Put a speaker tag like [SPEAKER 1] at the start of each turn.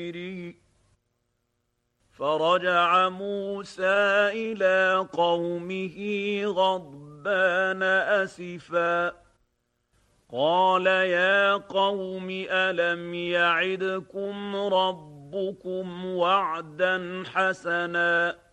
[SPEAKER 1] فرجع موسى إلى قومه غضبان أسفا قال يا قوم ألم يعدكم ربكم وعدا حسنا